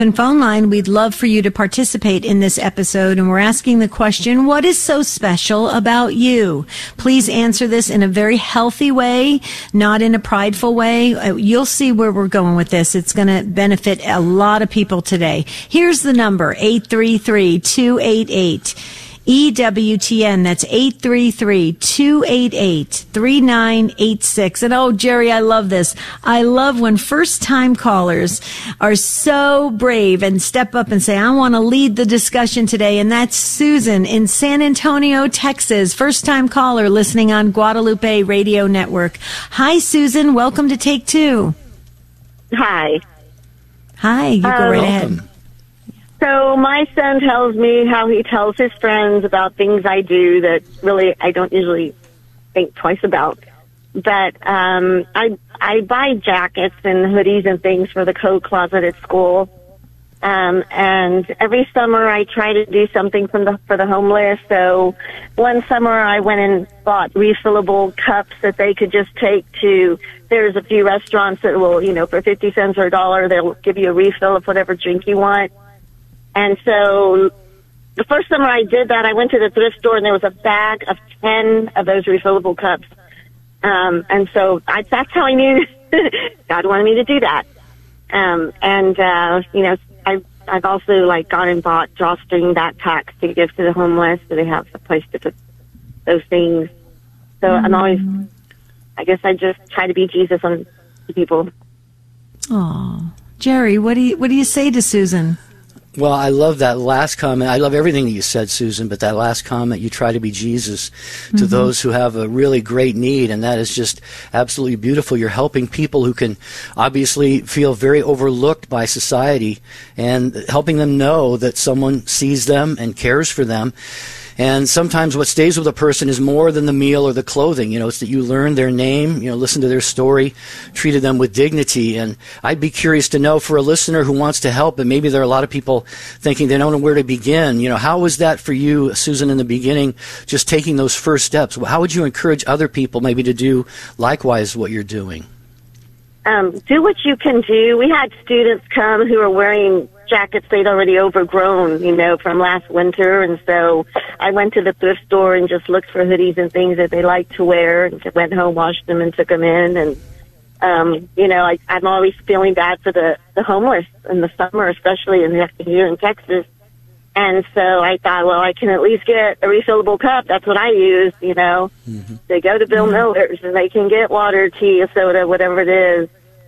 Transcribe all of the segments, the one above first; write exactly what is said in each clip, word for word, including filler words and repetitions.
phone line, we'd love for you to participate in this episode, and we're asking the question, what is so special about you? Please answer this in a very healthy way, not in a prideful way. You'll see where we're going with this. It's going to benefit a lot of people today. Here's the number, eight three three, two eight eight, E W T N. That's eight three three, two eight eight, three nine eight six. And oh, Jerry, I love this. I love when first-time callers are so brave and step up and say, I want to lead the discussion today. And that's Susan in San Antonio, Texas. First-time caller listening on Guadalupe Radio Network. Hi, Susan. Welcome to Take Two. Hi. Hi. You go um, right ahead. So my son tells me how he tells his friends about things I do that really I don't usually think twice about. But um, I I buy jackets and hoodies and things for the coat closet at school. Um, and every summer I try to do something from the, for the homeless. So one summer I went and bought refillable cups that they could just take to, there's a few restaurants that will, you know, for fifty cents or a dollar, they'll give you a refill of whatever drink you want. And so the first summer I did that, I went to the thrift store and there was a bag of ten of those refillable cups. Um, and so I, that's how I knew God wanted me to do that. Um, and, uh, you know, I've, I've also like gone and bought drawstring backpacks to give to the homeless so they have a place to put those things. So mm-hmm. I'm always, I guess I just try to be Jesus on to people. Oh, Jerry, what do you, what do you say to Susan? Well, I love that last comment. I love everything that you said, Susan, but that last comment, you try to be Jesus to mm-hmm. those who have a really great need, and that is just absolutely beautiful. You're helping people who can obviously feel very overlooked by society and helping them know that someone sees them and cares for them. And sometimes what stays with a person is more than the meal or the clothing. You know, it's that you learn their name, you know, listen to their story, treated them with dignity. And I'd be curious to know, for a listener who wants to help, and maybe there are a lot of people thinking they don't know where to begin, you know, how was that for you, Susan, in the beginning, just taking those first steps? How would you encourage other people maybe to do likewise what you're doing? Um, do what you can do. We had students come who are wearing jackets they'd already overgrown, you know, from last winter. And so I went to the thrift store and just looked for hoodies and things that they liked to wear, and went home, washed them, and took them in. And, um, you know, I, I'm always feeling bad for the, the homeless in the summer, especially in here in Texas. And so I thought, well, I can at least get a refillable cup. That's what I use, you know. Mm-hmm. They go to Bill Miller's and they can get water, tea, a soda, whatever it is.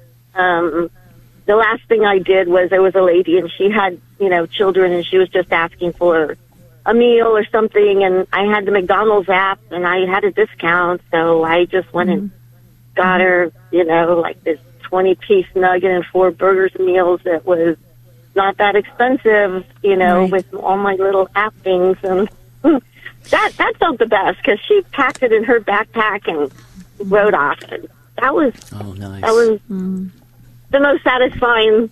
Um, the last thing I did was there was a lady and she had, you know, children, and she was just asking for a meal or something. And I had the McDonald's app and I had a discount. So I just went and got her, you know, like this twenty piece nugget and four burgers meals that was not that expensive, you know, right. with all my little app things. And that, that felt the best because she packed it in her backpack and rode off. And that was, oh, nice. that was mm. the most satisfying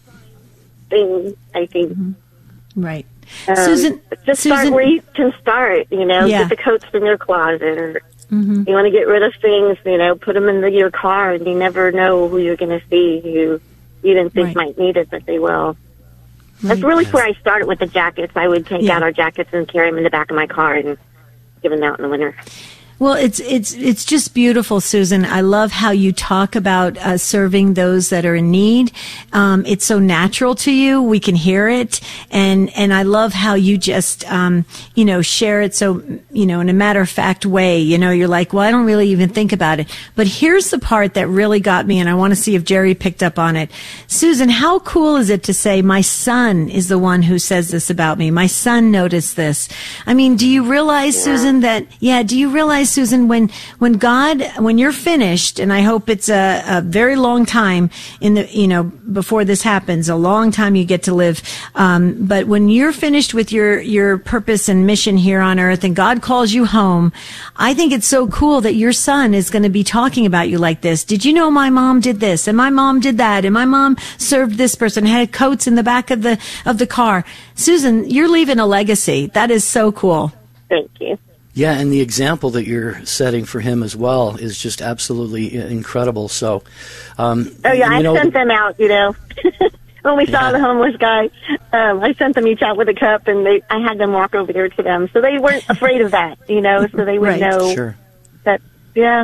thing, I think. Mm-hmm. Right. Um, Susan, just Susan, start where you can start, you know, yeah. get the coats from your closet, or mm-hmm. you want to get rid of things, you know, put them in the, your car, and you never know who you're going to see who you didn't think right. might need it, but they will. Right. That's really yes. where I started with the jackets. I would take yeah. out our jackets and carry them in the back of my car and give them out in the winter. Well, it's it's it's just beautiful, Susan. I love how you talk about uh, serving those that are in need. Um, it's so natural to you. We can hear it, and and I love how you just um, you know share it. So you know, in a matter of fact way. You know, you're like, well, I don't really even think about it. But here's the part that really got me, and I want to see if Jerry picked up on it. Susan, how cool is it to say my son is the one who says this about me? My son noticed this. I mean, do you realize, yeah. Susan, that yeah? Do you realize, Susan, when when God, when you're finished, and I hope it's a, a very long time in the, you know, before this happens, a long time you get to live. Um, but when you're finished with your your purpose and mission here on earth, and God calls you home, I think it's so cool that your son is going to be talking about you like this. Did you know my mom did this, and my mom did that, and my mom served this person, had coats in the back of the of the car. Susan, you're leaving a legacy. That is so cool. Thank you. Yeah, and the example that you're setting for him as well is just absolutely incredible. So, um, oh yeah, I know, sent them out. You know, when we saw Yeah. the homeless guy, um, I sent them each out with a cup, and they, I had them walk over there to them. So they weren't afraid of that, you know, so they would Right. know Sure. that, yeah,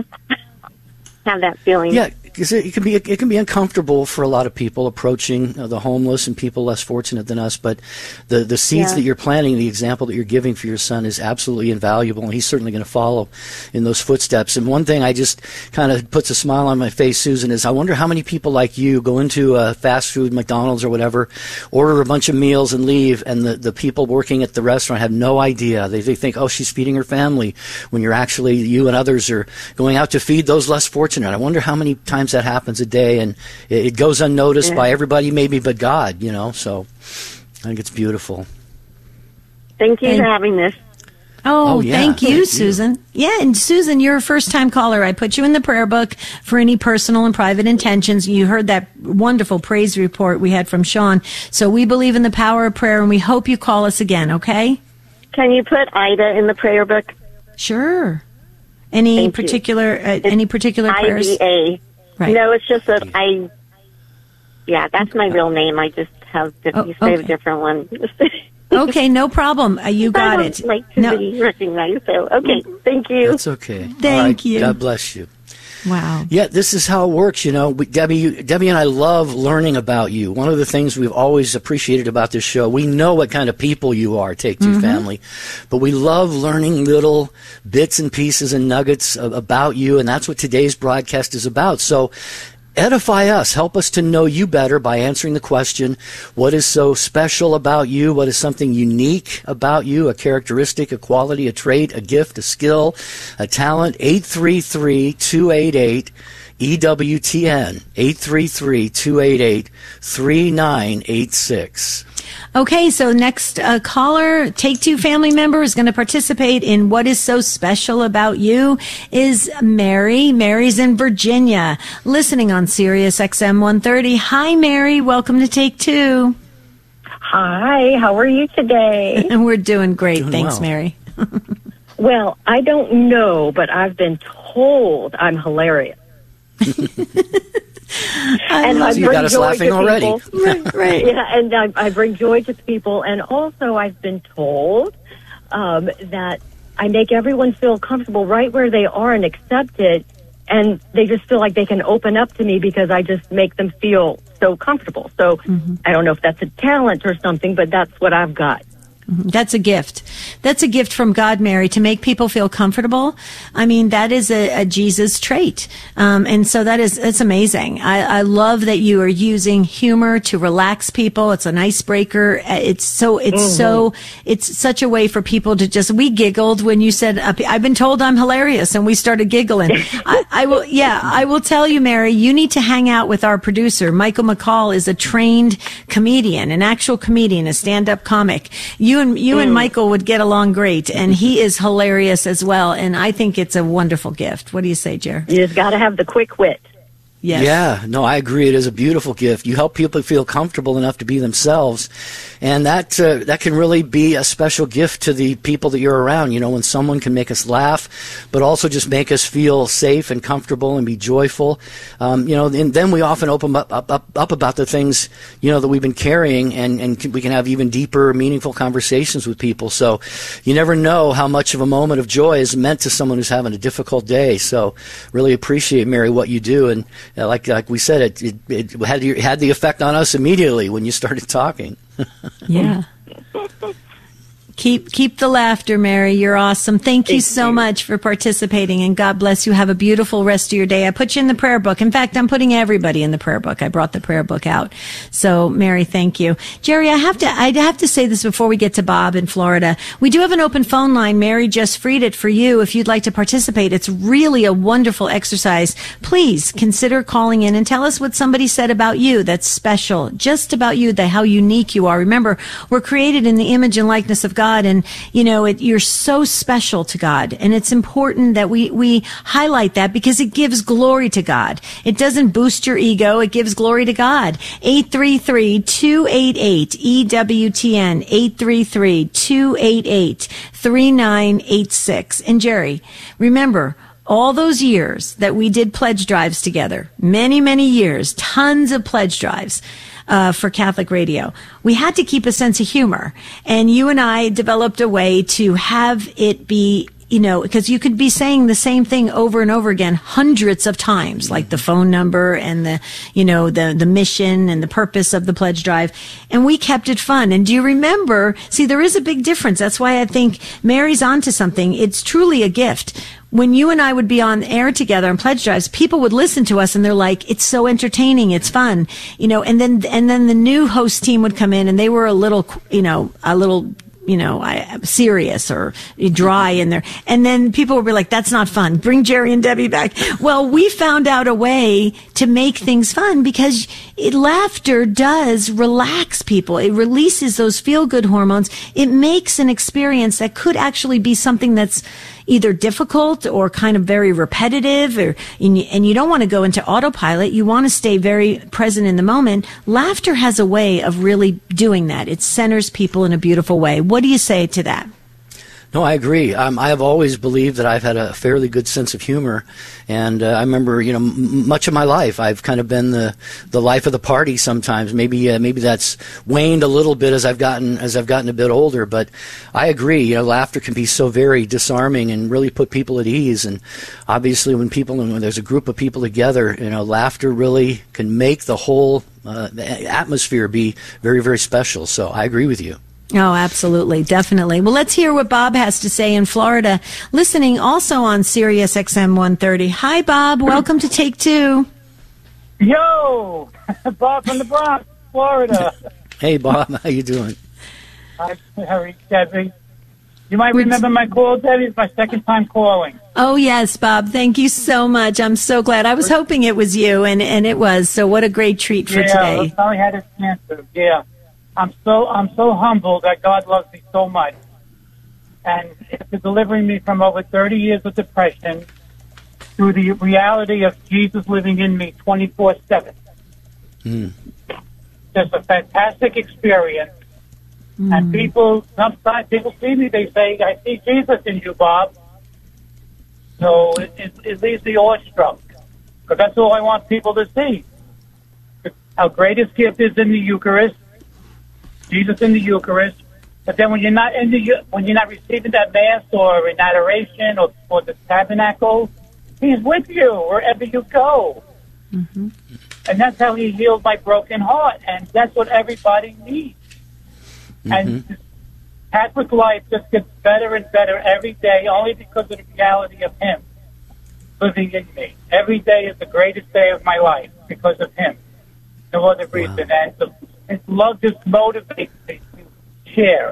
have that feeling. Yeah, because it, it can be it can be uncomfortable for a lot of people approaching uh, the homeless and people less fortunate than us. But the the seeds Yeah. that you're planting, the example that you're giving for your son, is absolutely invaluable, and he's certainly going to follow in those footsteps. And one thing I just kind of puts a smile on my face, Susan, is I wonder how many people like you go into a fast food, McDonald's or whatever, order a bunch of meals and leave, and the, the people working at the restaurant have no idea. They, they think, oh, she's feeding her family, when you're actually, you and others are going out to feed those less fortunate. I wonder how many times that happens a day, and it, it goes unnoticed Yeah. by everybody, maybe but God, you know. So I think it's beautiful. Thank you And- for having this. Oh, Oh, yeah. thank you, Thank you. Susan. Yeah, and Susan, you're a first-time caller. I put you in the prayer book for any personal and private intentions. You heard that wonderful praise report we had from Sean. So we believe in the power of prayer, and we hope you call us again, okay? Can you put Ida in the prayer book? Sure. Any Thank you. particular uh, any particular I prayers? D A. Right. No, it's just that I, yeah, that's my real name. I just have, Oh, you say a okay. different one. Okay, no problem. Uh, you I got don't it. like to No. be recognized, so, okay, thank you. That's okay. Thank All right. you. God bless you. Wow. Yeah, this is how it works, you know. We, Debbie, you, Debbie and I love learning about you. One of the things we've always appreciated about this show, we know what kind of people you are, Take Two Family, but we love learning little bits and pieces and nuggets of, about you, and that's what today's broadcast is about. So edify us. Help us to know you better by answering the question, what is so special about you? What is something unique about you? A characteristic, a quality, a trait, a gift, a skill, a talent? eight three three, two eight eight, E W T N. eight three three, two eight eight, three nine eight six. Okay, so next uh, caller, Take Two family member, is going to participate in What is So Special About You is Mary. Mary's in Virginia, listening on Sirius X M one thirty. Hi, Mary. Welcome to Take Two. Hi, how are you today? And we're doing great. Doing Thanks, well. Mary. Well, I don't know, but I've been told I'm hilarious. and I So you bring got us joy laughing to already. people. Right, right. Yeah, and I, I bring joy to people. And also, I've been told um, that I make everyone feel comfortable right where they are and accepted, and they just feel like they can open up to me because I just make them feel so comfortable. So I don't know if that's a talent or something, but that's what I've got. That's a gift. That's a gift from God, Mary, to make people feel comfortable. I mean, that is a, a Jesus trait. Um, and so that is, it's amazing. I, I love that you are using humor to relax people. It's an icebreaker. It's so, it's Mm-hmm. so, it's such a way for people to just, we giggled when you said, uh, I've been told I'm hilarious, and we started giggling. I, I will, yeah, I will tell you, Mary, you need to hang out with our producer. Michael McCall is a trained comedian, an actual comedian, a stand-up comic. You and you and Michael would get along great, and he is hilarious as well. And I think it's a wonderful gift. What do you say, Jer? You just got to have the quick wit. Yes. Yeah, no, I agree. It is a beautiful gift. You help people feel comfortable enough to be themselves, and that uh, that can really be a special gift to the people that you're around. You know, when someone can make us laugh, but also just make us feel safe and comfortable and be joyful. Um, you know, and then we often open up, up up up about the things, you know, that we've been carrying, and and we can have even deeper, meaningful conversations with people. So you never know how much of a moment of joy is meant to someone who's having a difficult day. So really appreciate, Mary, what you do. And Uh, like like we said, it, it, it had the, had the effect on us immediately when you started talking. Yeah. Keep keep the laughter, Mary. You're awesome. Thank you Thank so you. much for participating, and God bless you. Have a beautiful rest of your day. I put you in the prayer book. In fact, I'm putting everybody in the prayer book. I brought the prayer book out. So, Mary, thank you. Jerry, I have to I have to say this before we get to Bob in Florida. We do have an open phone line. Mary just freed it for you if you'd like to participate. It's really a wonderful exercise. Please consider calling in and tell us what somebody said about you that's special, just about you, the how unique you are. Remember, we're created in the image and likeness of God. And, you know, it, you're so special to God. And it's important that we, we highlight that because it gives glory to God. It doesn't boost your ego. It gives glory to God. eight three three, two eight eight, E W T N, eight three three, two eight eight, three nine eight six. And Jerry, remember, all those years that we did pledge drives together, many, many years, tons of pledge drives. uh, for Catholic radio. We had to keep a sense of humor. And you and I developed a way to have it be, you know, because you could be saying the same thing over and over again hundreds of times, like the phone number and the, you know, the, the mission and the purpose of the pledge drive. And we kept it fun. And do you remember, see, there is a big difference. That's why I think Mary's onto something. It's truly a gift. When you and I would be on air together on pledge drives, people would listen to us and they're like, it's so entertaining. It's fun, you know, and then, and then the new host team would come in and they were a little, you know, a little, you know, I, serious or dry in there. And then people would be like, that's not fun. Bring Jerry and Debbie back. Well, we found out a way to make things fun because it, laughter does relax people. It releases those feel-good hormones. It makes an experience that could actually be something that's either difficult or kind of very repetitive, or and you, and you don't want to go into autopilot. You want to stay very present in the moment. Laughter has a way of really doing that. It centers people in a beautiful way. What do you say to that? No, I agree. Um, I have always believed that I've had a fairly good sense of humor, and uh, I remember, you know, m- much of my life I've kind of been the, the life of the party. Sometimes, maybe uh, maybe that's waned a little bit as I've gotten as I've gotten a bit older. But I agree. You know, laughter can be so very disarming and really put people at ease. And obviously, when people when there's a group of people together, you know, laughter really can make the whole uh, atmosphere be very, very special. So I agree with you. Oh, absolutely. Definitely. Well, let's hear what Bob has to say in Florida, listening also on Sirius X M one thirty. Hi, Bob. Welcome to Take Two. Yo, Bob from the Bronx, Florida. Hey, Bob. How you doing? Hi, Harry, Debbie. You might remember my call, Debbie. It's my second time calling. Oh, yes, Bob. Thank you so much. I'm so glad. I was hoping it was you, and, and it was. So what a great treat for yeah, today. I finally had a chance to. Yeah. I'm so I'm so humbled that God loves me so much, and after delivering me from over thirty years of depression through the reality of Jesus living in me twenty-four seven. Mm. Just a fantastic experience. Mm. And people, sometimes people see me, they say, I see Jesus in you, Bob. So it, it, it leaves me awestruck, because that's all I want people to see. Our greatest gift is in the Eucharist. Jesus in the Eucharist, but then when you're not in the when you're not receiving that Mass or in adoration or, or the tabernacle, He's with you wherever you go, mm-hmm. and that's how He healed my broken heart, and that's what everybody needs. Mm-hmm. And Catholic life just gets better and better every day, only because of the reality of Him living in me. Every day is the greatest day of my life because of Him. No other reason, wow. and the His love just motivates me to share.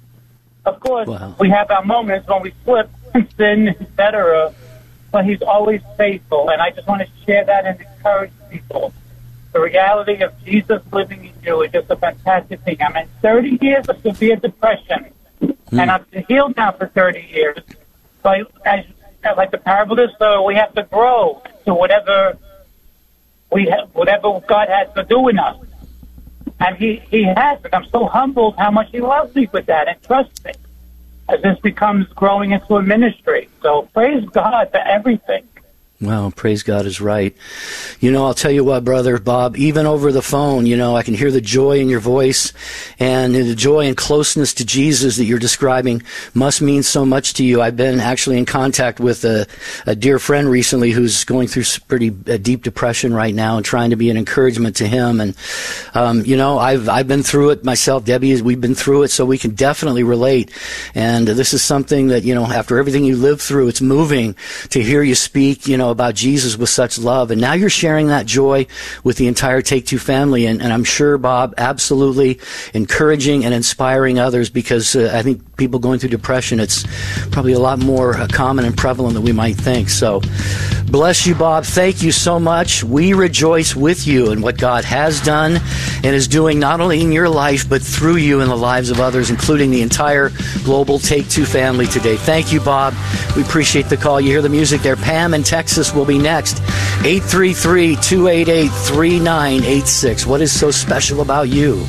Of course, wow. we have our moments when we slip and sin, et cetera, but He's always faithful, and I just want to share that and encourage people. The reality of Jesus living in you is just a fantastic thing. I'm in thirty years of severe depression, mm. and I've been healed now for thirty years. So, as, like the parable is, so we have to grow to whatever we have, whatever God has to do in us. And he, he has it. I'm so humbled how much He loves me with that and trusts me as this becomes growing into a ministry. So praise God for everything. Well, praise God is right. You know, I'll tell you what, brother Bob, even over the phone, you know, I can hear the joy in your voice, and the joy and closeness to Jesus that you're describing must mean so much to you. I've been actually in contact with a, a dear friend recently who's going through pretty uh, deep depression right now and trying to be an encouragement to him. And, um, you know, I've, I've been through it myself. Debbie, we've been through it, so we can definitely relate. And uh, this is something that, you know, after everything you lived through, it's moving to hear you speak, you know, about Jesus with such love. And now you're sharing that joy with the entire Take Two family. And, and I'm sure, Bob, absolutely encouraging and inspiring others, because uh, I think people going through depression, it's probably a lot more uh, common and prevalent than we might think. So bless you, Bob. Thank you so much. We rejoice with you in what God has done and is doing not only in your life, but through you in the lives of others, including the entire global Take Two family today. Thank you, Bob. We appreciate the call. You hear the music there. Pam in Texas will be next. eight three three, two eight eight, three nine eight six. What is so special about you?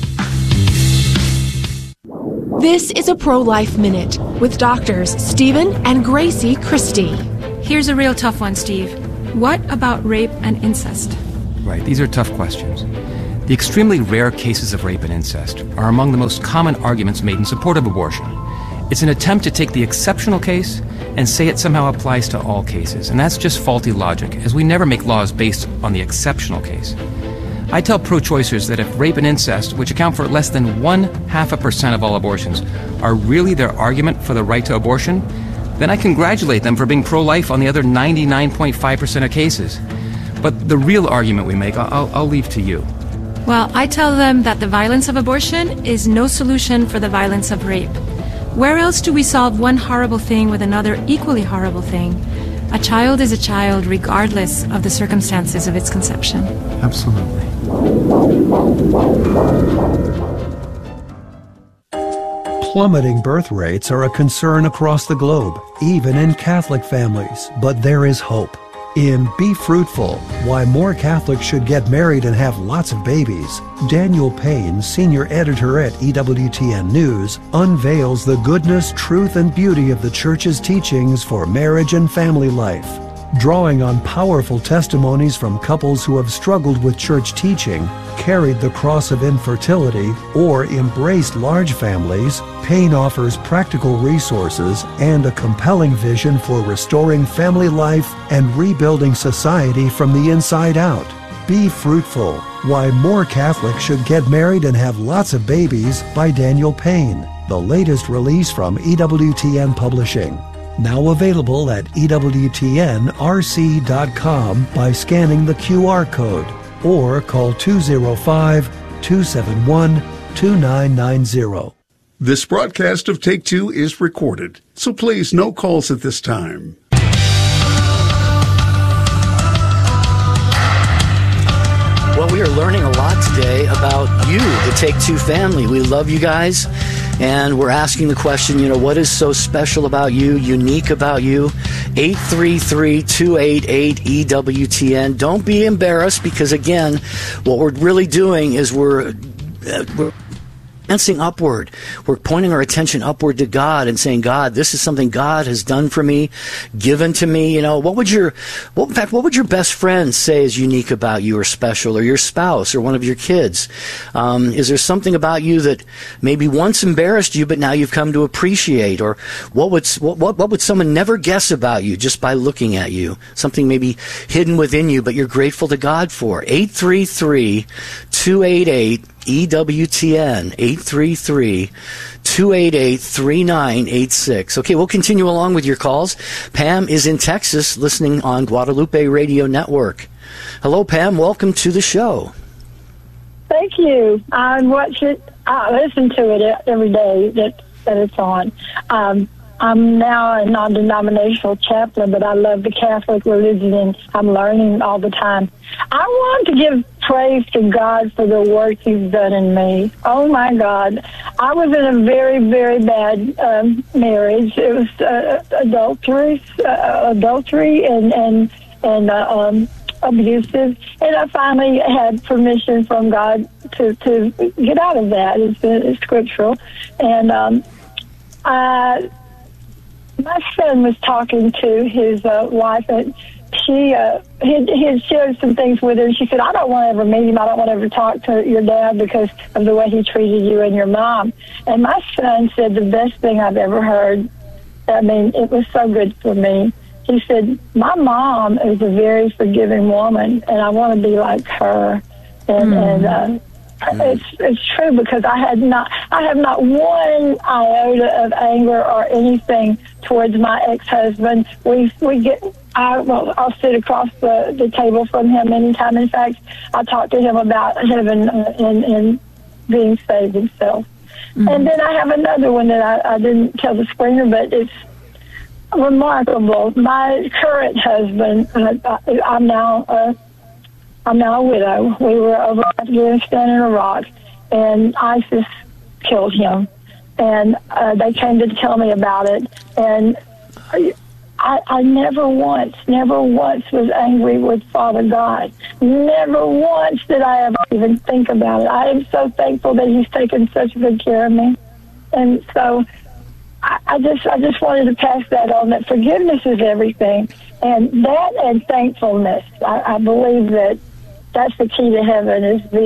This is a Pro-Life Minute with doctors Stephen and Gracie Christie. Here's a real tough one, Steve. What about rape and incest? Right, these are tough questions. The extremely rare cases of rape and incest are among the most common arguments made in support of abortion. It's an attempt to take the exceptional case and say it somehow applies to all cases, and that's just faulty logic, as we never make laws based on the exceptional case. I tell pro-choicers that if rape and incest, which account for less than one half a percent of all abortions, are really their argument for the right to abortion, then I congratulate them for being pro-life on the other ninety-nine point five percent of cases. But the real argument we make, I'll, I'll leave to you. Well, I tell them that the violence of abortion is no solution for the violence of rape. Where else do we solve one horrible thing with another equally horrible thing? A child is a child regardless of the circumstances of its conception. Absolutely. Plummeting birth rates are a concern across the globe, even in Catholic families, but there is hope. In Be Fruitful, Why More Catholics Should Get Married and Have Lots of Babies, Daniel Payne, senior editor at E W T N News, unveils the goodness, truth, and beauty of the Church's teachings for marriage and family life. Drawing on powerful testimonies from couples who have struggled with church teaching, carried the cross of infertility, or embraced large families, Payne offers practical resources and a compelling vision for restoring family life and rebuilding society from the inside out. Be Fruitful, Why More Catholics Should Get Married and Have Lots of Babies by Daniel Payne, the latest release from E W T N Publishing. Now available at E W T N R C dot com by scanning the Q R code or call two oh five, two seven one, two nine nine zero. This broadcast of Take Two is recorded, so please no calls at this time. Well, we are learning a lot today about you, the Take Two family. We love you guys, and we're asking the question, you know, what is so special about you, unique about you? eight three three, two eight eight, E W T N. Don't be embarrassed, because, again, what we're really doing is we're... Uh, we're Glancing upward. We're pointing our attention upward to God and saying, God, this is something God has done for me, given to me. You know, what would your, what, in fact, what would your best friend say is unique about you or special, or your spouse or one of your kids? Um, is there something about you that maybe once embarrassed you, but now you've come to appreciate? Or what would, what, what, what would someone never guess about you just by looking at you? Something maybe hidden within you, but you're grateful to God for. eight three three, two eight eight, E W T N, eight three three, two eight eight, three nine eight six. Okay, we'll continue along with your calls. Pam is in Texas, listening on Guadalupe Radio Network. Hello, Pam. Welcome to the show. Thank you. I watch it. I listen to it every day that, that it's on. Um, I'm now a non-denominational chaplain, but I love the Catholic religion, and I'm learning all the time. I want to give praise to God for the work He's done in me. Oh, my God. I was in a very, very bad um, marriage. It was uh, adultery, uh, adultery and, and, and uh, um, abusive. And I finally had permission from God to, to get out of that. It's, it's scriptural. And um, I... my son was talking to his uh, wife, and she uh, he, he had shared some things with her, and she said, I don't want to ever meet him. I don't want to ever talk to your dad because of the way he treated you and your mom. And my son said the best thing I've ever heard. I mean, it was so good for me. He said, my mom is a very forgiving woman, and I want to be like her. And, mm. and uh, It's it's true, because I had not I have not one iota of anger or anything towards my ex-husband. We we get I well I'll sit across the, the table from him anytime. In fact, I talk to him about heaven uh, and and being saved himself. Mm-hmm. And then I have another one that I, I didn't tell the screener, but it's remarkable. My current husband, uh, I, I'm now. Uh, I'm now a widow. We were over Afghanistan and Iraq, and ISIS killed him. And uh, they came to tell me about it. And I, I never once, never once was angry with Father God. Never once did I ever even think about it. I am so thankful that He's taken such good care of me. And so I, I just, I just wanted to pass that on. That forgiveness is everything, and that and thankfulness. I, I believe that. That's the key to heaven, is being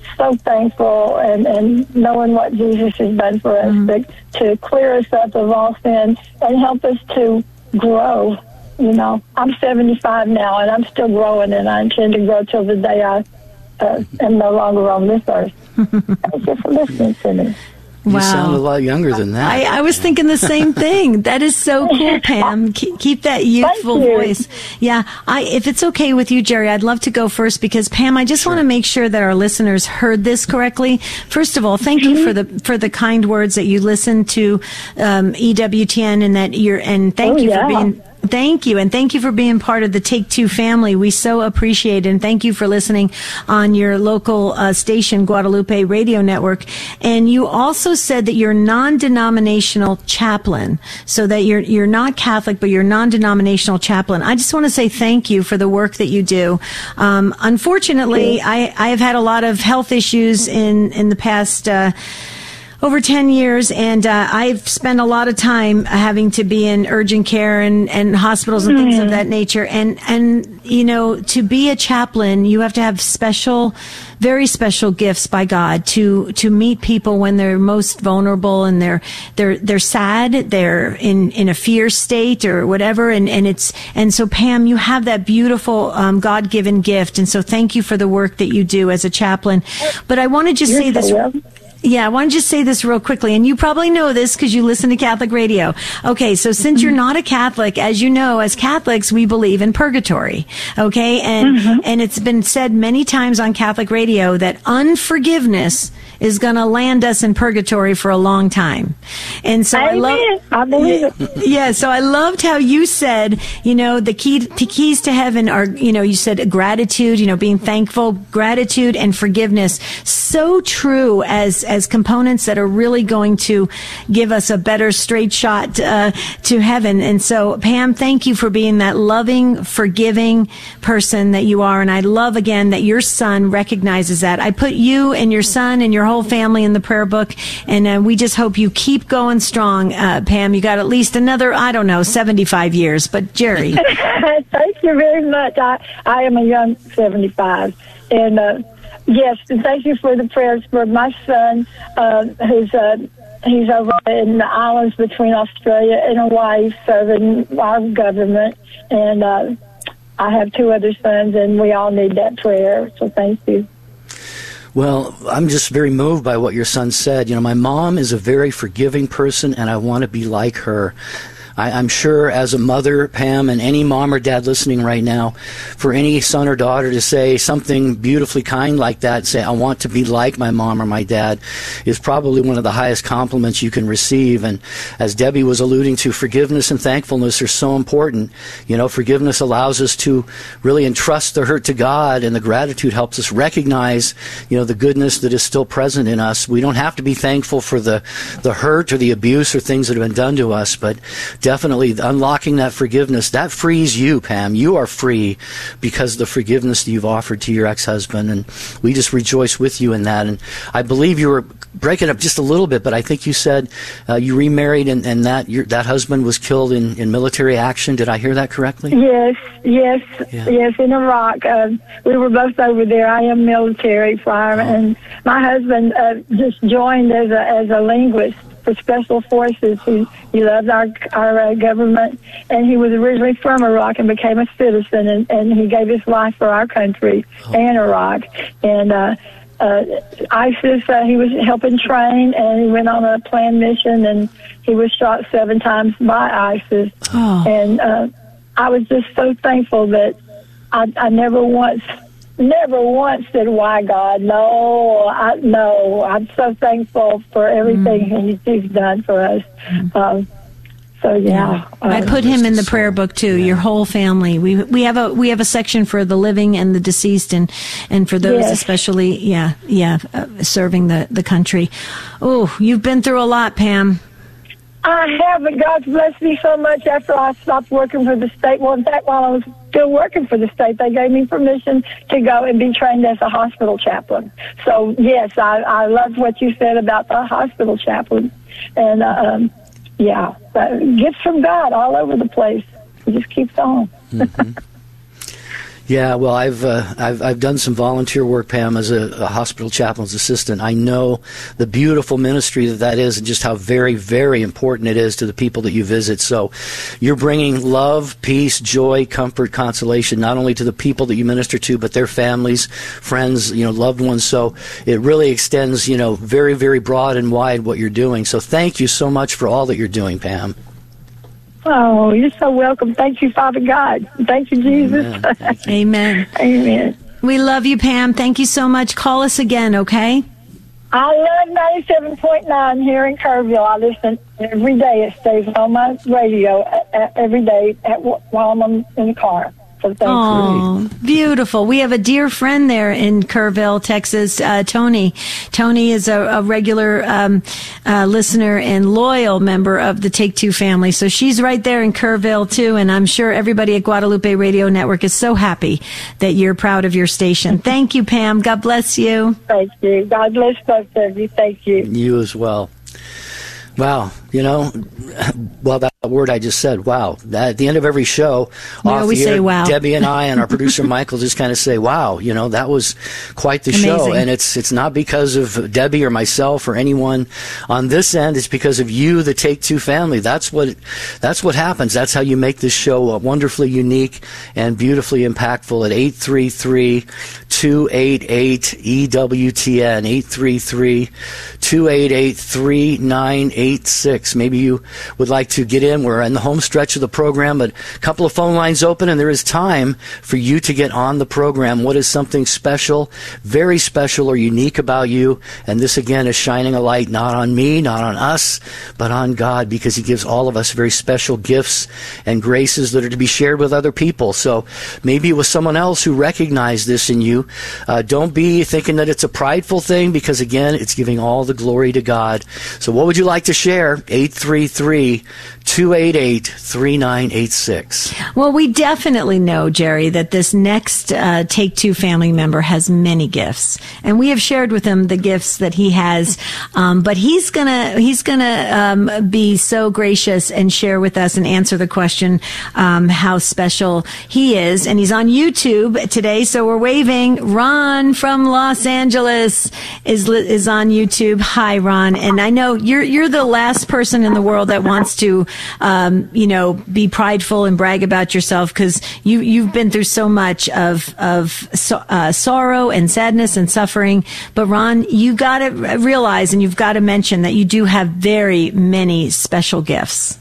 so thankful, and, and knowing what Jesus has done for us, mm-hmm. to, to clear us up of all sin and help us to grow. You know, I'm seventy-five now, and I'm still growing, and I intend to grow till the day I uh, am no longer on this earth. Thank you for listening to me. You wow. sound a lot younger than that. I, I was thinking the same thing. That is so cool, Pam. Keep, keep that youthful voice. Yeah. I, if it's okay with you, Jerry, I'd love to go first because, Pam, I just sure. want to make sure that our listeners heard this correctly. First of all, thank mm-hmm. you for the for the kind words that you listened to um, E W T N and that you're and thank oh, you yeah. for being. Thank you, and thank you for being part of the Take Two family. We so appreciate it, and thank you for listening on your local uh, station, Guadalupe Radio Network. And you also said that you're non-denominational chaplain, so that you're you're not Catholic, but you're non-denominational chaplain. I just want to say thank you for the work that you do. Um, unfortunately, I, I have had a lot of health issues in, in the past uh over ten years, and uh, I've spent a lot of time having to be in urgent care and, and hospitals and mm. things of that nature. And, and, you know, to be a chaplain, you have to have special, very special gifts by God to, to meet people when they're most vulnerable and they're, they're, they're sad, they're in, in a fear state or whatever. And, and it's, and so Pam, you have that beautiful, um, God-given gift. And so thank you for the work that you do as a chaplain. But I want to just You're say this. So well. Yeah, I want to just say this real quickly, and you probably know this because you listen to Catholic radio. Okay, so since you're not a Catholic, as you know, as Catholics, we believe in purgatory. Okay, and mm-hmm. and it's been said many times on Catholic radio that unforgiveness is going to land us in purgatory for a long time. And so Amen. I love, I believe it. Yeah, so I loved how you said, you know, the key to, keys to heaven are, you know, you said gratitude, you know, being thankful, gratitude and forgiveness. So true as as components that are really going to give us a better straight shot uh, to heaven. And so, Pam, thank you for being that loving, forgiving person that you are. And I love, again, that your son recognizes that. I put you and your son and your whole family in the prayer book, and uh, we just hope you keep going strong, uh, Pam. You got at least another, I don't know, seventy-five years. But, Jerry. Thank you very much. I, I am a young seventy-five. And, uh, yes, and thank you for the prayers for my son, uh, who's uh, he's over in the islands between Australia and Hawaii serving our government. And uh, I have two other sons, and we all need that prayer. So thank you. Well, I'm just very moved by what your son said. You know, my mom is a very forgiving person, and I want to be like her. I, I'm sure as a mother, Pam, and any mom or dad listening right now, for any son or daughter to say something beautifully kind like that, say, I want to be like my mom or my dad, is probably one of the highest compliments you can receive. And as Debbie was alluding to, forgiveness and thankfulness are so important. You know, forgiveness allows us to really entrust the hurt to God, and the gratitude helps us recognize, you know, the goodness that is still present in us. We don't have to be thankful for the, the hurt or the abuse or things that have been done to us, but definitely unlocking that forgiveness, that frees you, Pam. You are free because of the forgiveness that you've offered to your ex-husband, and we just rejoice with you in that. And I believe you were breaking up just a little bit, but I think you said uh, you remarried and, and that your, that husband was killed in, in military action. Did I hear that correctly? Yes, yes, yeah. yes, in Iraq. Uh, we were both over there. I am military fireman, oh. and my husband uh, just joined as a, as a linguist for Special Forces. He, he loved our our uh, government, and he was originally from Iraq and became a citizen, and, and he gave his life for our country oh. and Iraq. And uh, uh, ISIS, uh, he was helping train, and he went on a planned mission, and he was shot seven times by ISIS. Oh. And uh, I was just so thankful that I, I never once... Never once said, why, God? No, I, no. I'm so thankful for everything mm. he's done for us. Mm. Um, so, yeah. yeah. I put him in the prayer book, too, yeah. your whole family. We we have a we have a section for the living and the deceased, and, and for those yes. especially, yeah, yeah, uh, serving the, the country. Oh, you've been through a lot, Pam. I have, but God's blessed me so much after I stopped working for the state. Well, in fact, while I was still working for the state, they gave me permission to go and be trained as a hospital chaplain. So, yes, I, I loved what you said about the hospital chaplain. And, uh, um, yeah, gifts from God all over the place. It just keeps on. Mm-hmm. Yeah, well, I've uh, I've I've done some volunteer work, Pam, as a, a hospital chaplain's assistant. I know the beautiful ministry that that is, and just how very, very important it is to the people that you visit. So, you're bringing love, peace, joy, comfort, consolation, not only to the people that you minister to, but their families, friends, you know, loved ones. So, it really extends, you know, very, very broad and wide what you're doing. So, thank you so much for all that you're doing, Pam. Oh, you're so welcome. Thank you, Father God. Thank you, Jesus. Amen. Amen. Amen. We love you, Pam. Thank you so much. Call us again, okay? I love ninety-seven point nine here in Kerrville. I listen every day. It stays on my radio uh, uh, every day at, while I'm in the car. So thank Oh, you. beautiful. We have a dear friend there in Kerrville, Texas, uh, Tony. Tony is a, a regular um, uh, listener and loyal member of the Take Two family. So she's right there in Kerrville, too. And I'm sure everybody at Guadalupe Radio Network is so happy that you're proud of your station. Thank you, Pam. God bless you. Thank you. God bless both of you. Thank you. You as well. Wow, you know, well, that word I just said, wow. That, at the end of every show, We off always the air, say wow. Debbie and I and our producer Michael just kind of say, wow, you know, that was quite the show. Amazing. And it's it's not because of Debbie or myself or anyone on this end. It's because of you, the Take Two family. That's what that's what happens. That's how you make this show wonderfully unique and beautifully impactful at eight three three, two eight eight, E W T N, eight three three, two eight eight, three nine eight six. Maybe you would like to get in. We're in the home stretch of the program, but a couple of phone lines open, and there is time for you to get on the program. What is something special, very special or unique about you? And this, again, is shining a light not on me, not on us, but on God, because He gives all of us very special gifts and graces that are to be shared with other people. So maybe it was someone else who recognized this in you. Uh, don't be thinking that it's a prideful thing, because, again, it's giving all the glory to God. So what would you like to share? eight three three, two eight eight, three nine eight six. Well, we definitely know, Jerry, that this next uh, Take Two family member has many gifts, and we have shared with him the gifts that he has. Um, but he's gonna he's gonna um, be so gracious and share with us and answer the question um, how special he is. And he's on YouTube today, so we're waving. Ron from Los Angeles is is on YouTube. Hi, Ron, and I know you're you're the last person in the world that wants to, um, you know, be prideful and brag about yourself, because you you've been through so much of of so, uh, sorrow and sadness and suffering. But Ron, you got to realize and you've got to mention that you do have very many special gifts.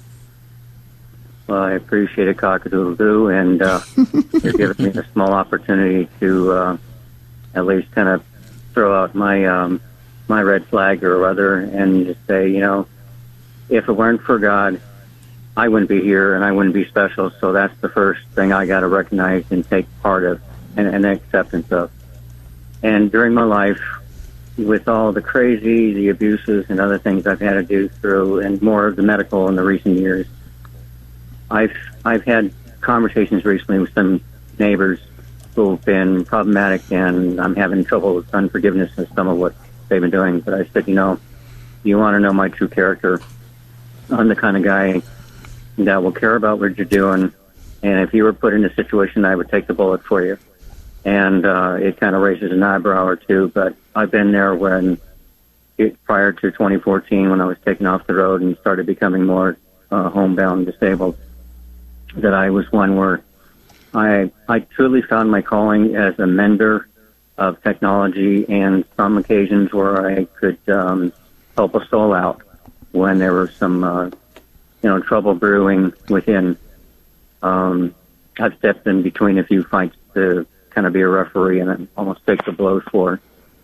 Well, I appreciate it, cock-a-doodle-doo, and uh, you're giving me a small opportunity to uh, at least kind of throw out my um, my red flag or other, and just say, you know, if it weren't for God, I wouldn't be here and I wouldn't be special. So that's the first thing I got to recognize and take part of and, and acceptance of. And during my life, with all the crazy, the abuses and other things I've had to do through, and more of the medical in the recent years, I've I've had conversations recently with some neighbors who've been problematic, and I'm having trouble with unforgiveness of some of what they've been doing. But I said, you know, you want to know my true character. I'm the kind of guy that will care about what you're doing, and if you were put in a situation, I would take the bullet for you. And uh, it kind of raises an eyebrow or two, but I've been there when, it, prior to twenty fourteen, when I was taken off the road and started becoming more uh, homebound, disabled, that I was one where I I truly found my calling as a mender of technology, and some occasions where I could um, help a soul out when there was some, uh, you know, trouble brewing within. Um, I've stepped in between a few fights to kind of be a referee and almost take the blows for.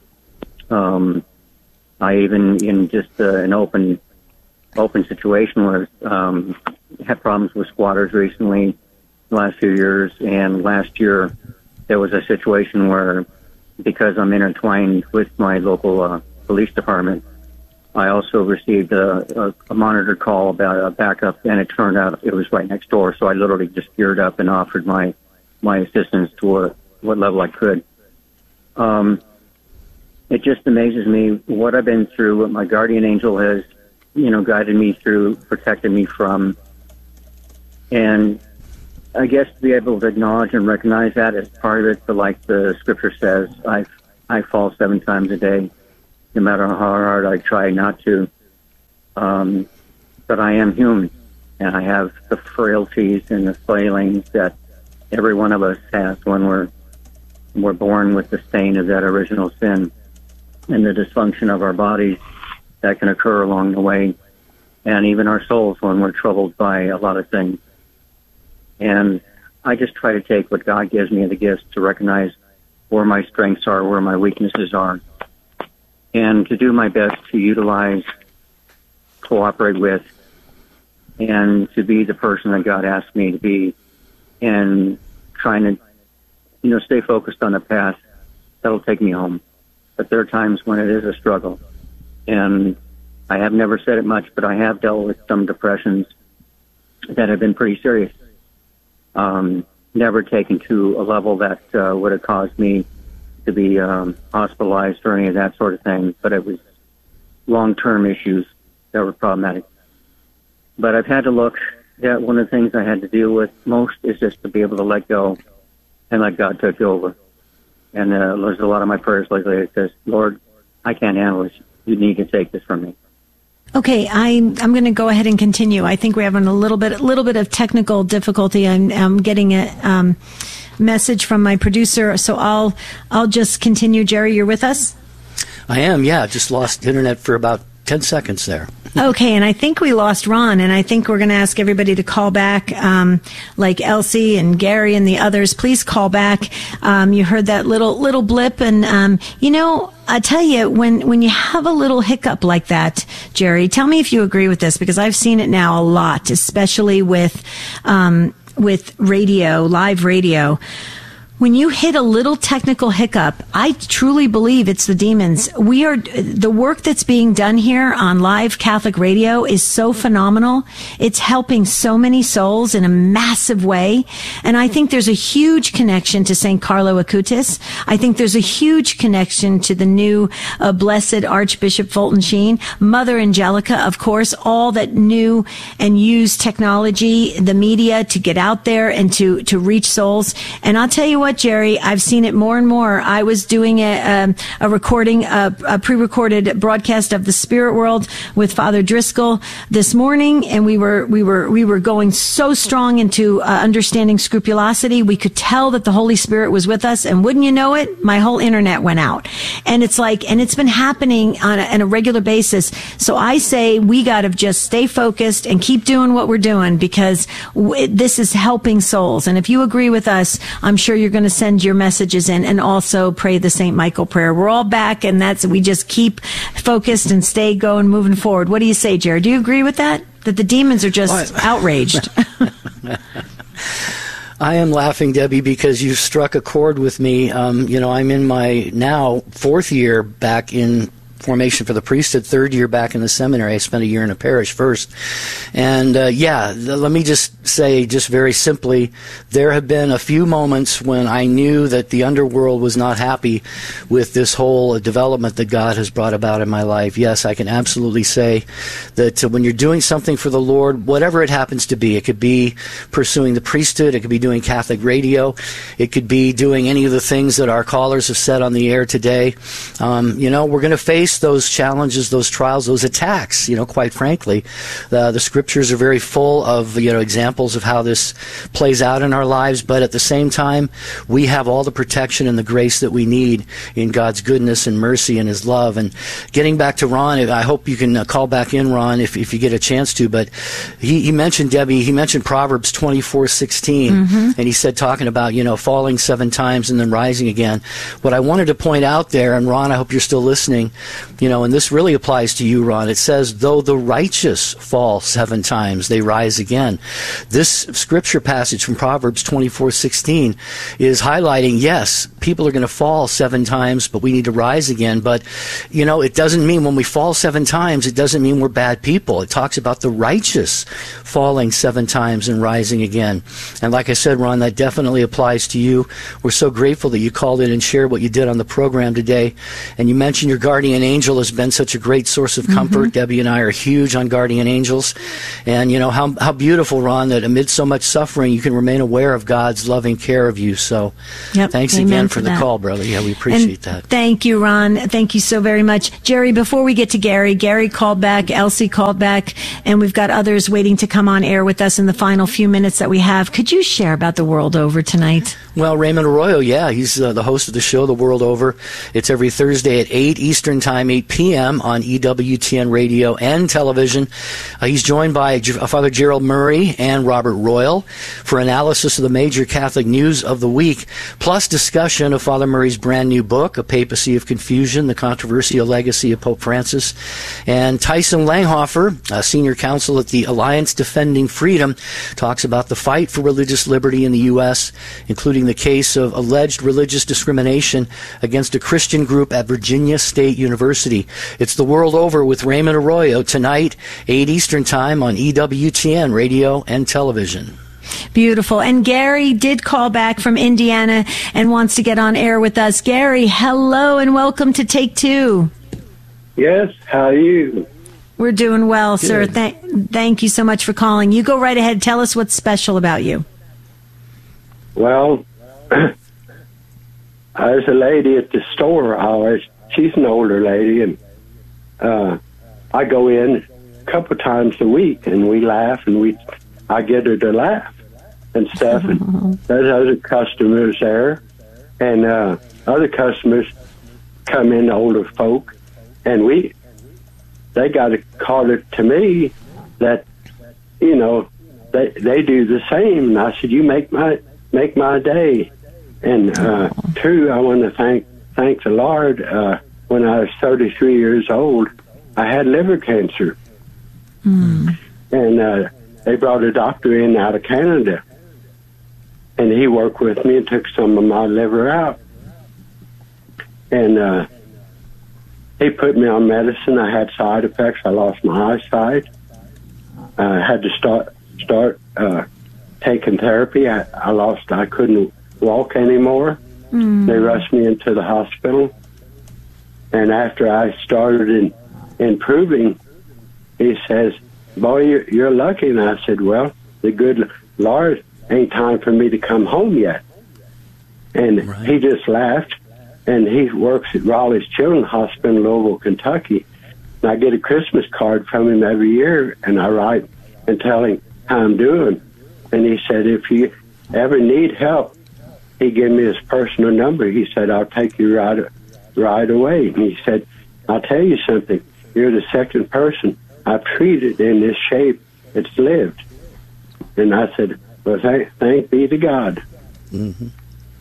Um, I even, in just uh, an open, open situation where um, had problems with squatters recently, the last few years, and last year there was a situation where, because I'm intertwined with my local uh, police department, I also received a, a, a monitored call about a backup, and it turned out it was right next door. So I literally just geared up and offered my my assistance to what, what level I could. Um, it just amazes me what I've been through, what my guardian angel has, you know, guided me through, protected me from, and I guess to be able to acknowledge and recognize that is part of it. But like the scripture says, I I fall seven times a day, no matter how hard I try not to. Um, but I am human, and I have the frailties and the failings that every one of us has when we're we're born with the stain of that original sin and the dysfunction of our bodies that can occur along the way, and even our souls when we're troubled by a lot of things. And I just try to take what God gives me, the gifts, to recognize where my strengths are, where my weaknesses are, and to do my best to utilize, cooperate with, and to be the person that God asked me to be, and trying to, you know, stay focused on the path that'll take me home. But there are times when it is a struggle. And I have never said it much, but I have dealt with some depressions that have been pretty serious. Um, never taken to a level that uh, would have caused me to be um, hospitalized or any of that sort of thing, but it was long-term issues that were problematic. But I've had to look at one of the things I had to deal with most is just to be able to let go and let God take over. And uh, there's a lot of my prayers lately that says, Lord, I can't handle this. You need to take this from me. Okay, I, I'm going to go ahead and continue. I think we're having a little bit, a little bit of technical difficulty. I'm, I'm getting a um, message from my producer, so I'll, I'll just continue. Jerry, you're with us? I am. Yeah, just lost internet for about ten seconds there. Okay, and I think we lost Ron, and I think we're going to ask everybody to call back, um, like Elsie and Gary and the others. Please call back. Um, you heard that little little blip, and um, you know, I tell you, when when you have a little hiccup like that, Jerry, tell me if you agree with this, because I've seen it now a lot, especially with um, with radio, live radio. When you hit a little technical hiccup, I truly believe it's the demons. We are, the work that's being done here on live Catholic radio is so phenomenal. It's helping so many souls in a massive way. And I think there's a huge connection to Saint Carlo Acutis. I think there's a huge connection to the new uh, blessed Archbishop Fulton Sheen, Mother Angelica, of course, all that knew and used technology, the media to get out there and to, to reach souls. And I'll tell you what, Jerry, I've seen it more and more. I was doing a, um, a recording, a, a pre-recorded broadcast of the Spirit World with Father Driscoll this morning, and we were we were we were going so strong into uh, understanding scrupulosity. We could tell that the Holy Spirit was with us, and wouldn't you know it, my whole internet went out. And it's like, and it's been happening on a, on a regular basis. So I say we got to just stay focused and keep doing what we're doing, because w- this is helping souls. And if you agree with us, I'm sure you're going to send your messages in, and also pray the Saint Michael prayer. We're all back, and that's, we just keep focused and stay going, moving forward. What do you say, Jared? Do you agree with that? That the demons are just well, outraged? I am laughing, Debbie, because you struck a chord with me. Um, you know, I'm in my now fourth year back in formation for the priesthood, third year back in the seminary. I spent a year in a parish first. And, uh, yeah, the, let me just say, just very simply, there have been a few moments when I knew that the underworld was not happy with this whole uh, development that God has brought about in my life. Yes, I can absolutely say that uh, when you're doing something for the Lord, whatever it happens to be, it could be pursuing the priesthood, it could be doing Catholic radio, it could be doing any of the things that our callers have said on the air today. Um, you know, we're going to face those challenges, those trials, those attacks. You know, quite frankly, uh, the scriptures are very full of, you know, examples of how this plays out in our lives. But at the same time, we have all the protection and the grace that we need in God's goodness and mercy and His love. And getting back to Ron, I hope you can uh, call back in, Ron, if if you get a chance to. But he, he mentioned, Debbie, he mentioned Proverbs twenty-four sixteen, mm-hmm. and he said, talking about, you know, falling seven times and then rising again. What I wanted to point out there, and Ron, I hope you're still listening. You know, and this really applies to you, Ron. It says, though the righteous fall seven times, they rise again. This scripture passage from Proverbs twenty-four sixteen is highlighting, yes, people are going to fall seven times, but we need to rise again. But, you know, it doesn't mean when we fall seven times, it doesn't mean we're bad people. It talks about the righteous falling seven times and rising again. And like I said, Ron, that definitely applies to you. We're so grateful that you called in and shared what you did on the program today. And you mentioned your guardian angel has been such a great source of comfort. Mm-hmm. Debbie and I are huge on guardian angels. And, you know, how how beautiful, Ron, that amid so much suffering, you can remain aware of God's loving care of you. So yep. thanks Amen again for the that. call, brother. Yeah, we appreciate and that. Thank you, Ron. Thank you so very much. Jerry, before we get to Gary, Gary called back, Elsie called back, and we've got others waiting to come on air with us in the final few minutes that we have. Could you share about The World Over tonight? Well, Raymond Arroyo, yeah, he's uh, the host of the show, The World Over. It's every Thursday at eight Eastern Time, eight p.m. on E W T N radio and television. Uh, he's joined by G- Father Gerald Murray and Robert Royal for analysis of the major Catholic news of the week, plus discussion of Father Murray's brand new book, A Papacy of Confusion, The Controversial Legacy of Pope Francis. And Tyson Langhofer, uh, senior counsel at the Alliance Defending Freedom, talks about the fight for religious liberty in the U S, including the case of alleged religious discrimination against a Christian group at Virginia State University. It's The World Over with Raymond Arroyo tonight, eight Eastern Time on E W T N radio and television. Beautiful. And Gary did call back from Indiana and wants to get on air with us. Gary, hello and welcome to Take Two. Yes, how are you? We're doing well, Good. sir. Th- thank you so much for calling. You go right ahead. Tell us what's special about you. Well, there's a lady at the store. Always, she's an older lady, and uh, I go in a couple times a week, and we laugh, and we I get her to laugh and stuff. And there's other customers there, and uh, other customers come in, older folk, and we they got to call it to me that you know they they do the same. And I said, you make my make my day. And uh, two, I want to thank thank the Lord. Uh, when I was thirty-three years old, I had liver cancer, mm. and uh, they brought a doctor in out of Canada, and he worked with me and took some of my liver out, and uh, he put me on medicine. I had side effects. I lost my eyesight. I uh, had to start start uh, taking therapy. I, I lost. I couldn't walk anymore. Mm. They rushed me into the hospital, and after I started in, improving, he says, boy, you're, you're lucky. And I said, well, the good Lord ain't time for me to come home yet. And right. He just laughed, and he works at Raleigh's Children's Hospital in Louisville, Kentucky. And I get a Christmas card from him every year, and I write and tell him how I'm doing. And he said, if you ever need help, he gave me his personal number. He said, I'll take you right, right away. And he said, I'll tell you something. You're the second person I've treated in this shape that's lived. And I said, well, thank, thank be to God. Mm-hmm.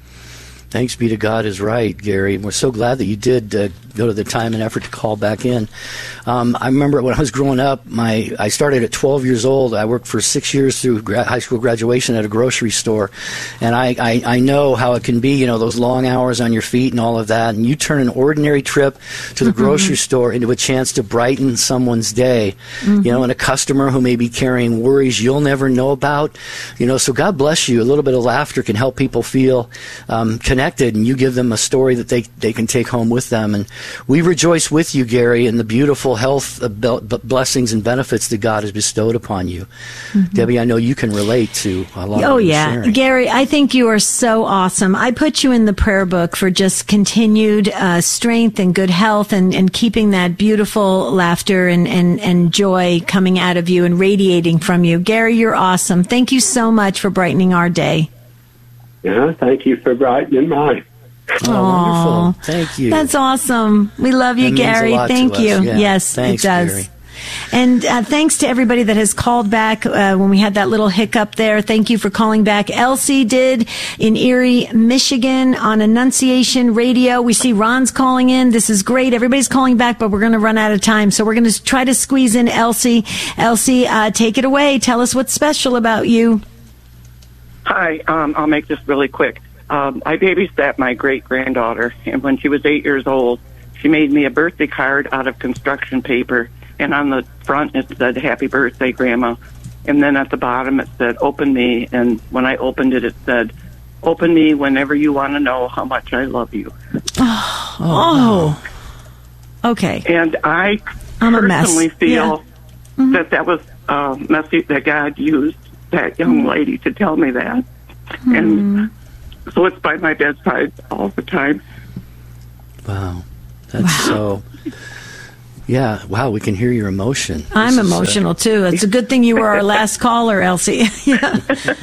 Thanks be to God is right, Gary. We're so glad that you did uh, go to the time and effort to call back in. Um, I remember when I was growing up, my I started at twelve years old. I worked for six years through gra- high school graduation at a grocery store. And I, I, I know how it can be, you know, those long hours on your feet and all of that. And you turn an ordinary trip to the mm-hmm. grocery store into a chance to brighten someone's day. Mm-hmm. You know, and a customer who may be carrying worries you'll never know about. You know, so God bless you. A little bit of laughter can help people feel um, connected, and you give them a story that they, they can take home with them. And we rejoice with you, Gary, in the beautiful health uh, be- blessings and benefits that God has bestowed upon you. Mm-hmm. Debbie, I know you can relate to a lot oh, of what yeah. you're sharing. Gary, I think you are so awesome. I put you in the prayer book for just continued uh, strength and good health and, and keeping that beautiful laughter and, and, and joy coming out of you and radiating from you. Gary, you're awesome. Thank you so much for brightening our day. Yeah, thank you for brightening mine. Oh, wonderful. Thank you. That's awesome. We love you, that Gary. Means a lot Thank to you. us. Yeah. Yes, Thanks, it does. Gary. And uh, thanks to everybody that has called back uh, when we had that little hiccup there. Thank you for calling back. Elsie did in Erie, Michigan on Annunciation Radio. We see Ron's calling in. This is great. Everybody's calling back, but we're going to run out of time. So we're going to try to squeeze in Elsie. Elsie, uh, take it away. Tell us what's special about you. Hi. Um, I'll make this really quick. Um, I babysat my great-granddaughter, and when she was eight years old, she made me a birthday card out of construction paper, and on the front it said, Happy Birthday, Grandma. And then at the bottom it said, Open me, and when I opened it, it said, Open me whenever you want to know how much I love you. Oh. oh. Okay. And I I'm a mess. personally feel Yeah. Mm-hmm. that that was uh, messy, that God used that young Mm-hmm. lady to tell me that. Mm-hmm. And so it's by my bedside all the time. Wow. That's so... Yeah, wow, we can hear your emotion. I'm This is, uh, emotional, too. It's a good thing you were our last caller, Elsie. Yeah.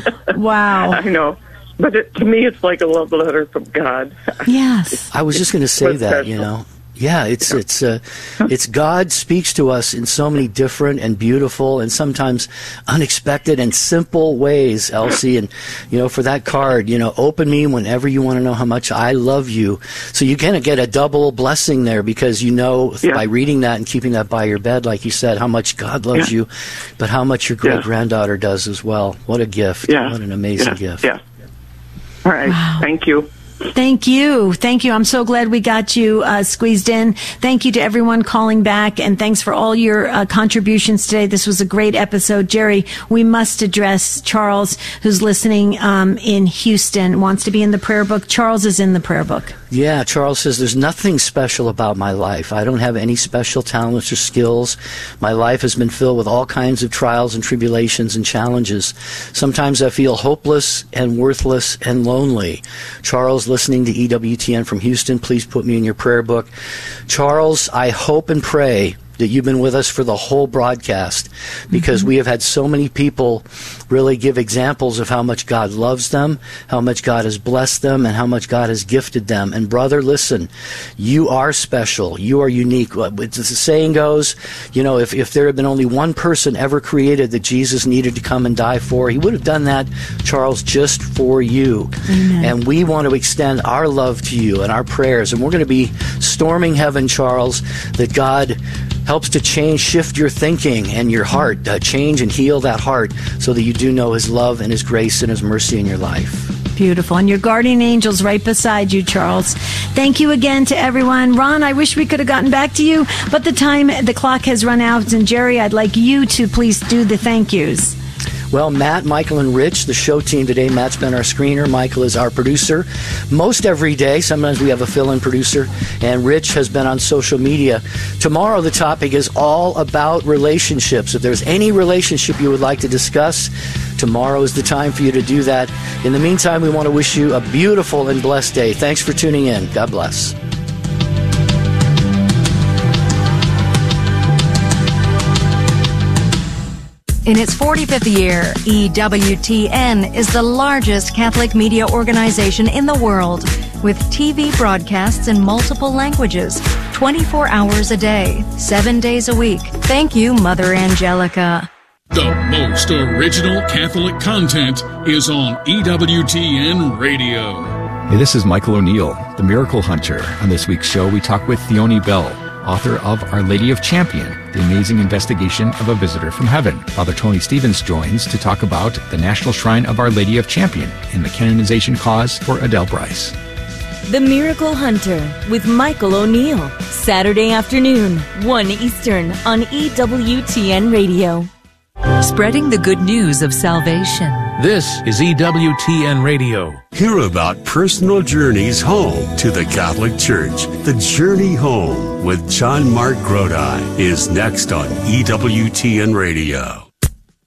Wow. I know. But it, to me, it's like a love letter from God. Yes. I was just going to say What's that, you special? know. Yeah, it's it's uh, it's God speaks to us in so many different and beautiful and sometimes unexpected and simple ways, Elsie. And you know, for that card, you know, open me whenever you want to know how much I love you. So you kind of get a double blessing there because you know Yeah. by reading that and keeping that by your bed, like you said, how much God loves Yeah. you, but how much your great Yeah. granddaughter does as well. What a gift! Yeah. What an amazing Yeah. gift! Yeah. All right. Thank you. Thank you. Thank you. I'm so glad we got you uh, squeezed in. Thank you to everyone calling back, and thanks for all your uh, contributions today. This was a great episode. Jerry, we must address Charles, who's listening um, in Houston, wants to be in the prayer book. Charles is in the prayer book. Yeah, Charles says, there's nothing special about my life. I don't have any special talents or skills. My life has been filled with all kinds of trials and tribulations and challenges. Sometimes I feel hopeless and worthless and lonely. Charles, listening to E W T N from Houston, please put me in your prayer book. Charles, I hope and pray that you've been with us for the whole broadcast, because mm-hmm. we have had so many people really give examples of how much God loves them, how much God has blessed them, and how much God has gifted them. And brother, listen, you are special. You are unique. As the saying goes, you know, if, if there had been only one person ever created that Jesus needed to come and die for, he would have done that, Charles, just for you. Amen. And we want to extend our love to you and our prayers. And we're going to be storming heaven, Charles, that God helps to change, shift your thinking and your heart, uh, change and heal that heart so that you do know his love and his grace and his mercy in your life. Beautiful. And your guardian angel's right beside you, Charles. Thank you again to everyone. Ron, I wish we could have gotten back to you, but the time, the clock has run out. And Jerry, I'd like you to please do the thank yous. Well, Matt, Michael, and Rich, the show team today. Matt's been our screener. Michael is our producer. Most every day, sometimes we have a fill-in producer. And Rich has been on social media. Tomorrow, the topic is all about relationships. If there's any relationship you would like to discuss, tomorrow is the time for you to do that. In the meantime, we want to wish you a beautiful and blessed day. Thanks for tuning in. God bless. In its forty-fifth year, E W T N is the largest Catholic media organization in the world, with T V broadcasts in multiple languages, twenty-four hours a day, seven days a week. Thank you, Mother Angelica. The most original Catholic content is on E W T N Radio. Hey, this is Michael O'Neill, the Miracle Hunter. On this week's show, we talk with Theoni Bell, author of Our Lady of Champion, the amazing investigation of a visitor from heaven. Father Tony Stevens joins to talk about the National Shrine of Our Lady of Champion and the canonization cause for Adele Bryce. The Miracle Hunter with Michael O'Neill, Saturday afternoon, one Eastern on E W T N Radio. Spreading the good news of salvation. This is E W T N Radio. Hear about personal journeys home to the Catholic Church. The Journey Home with John Mark Grodi is next on E W T N Radio.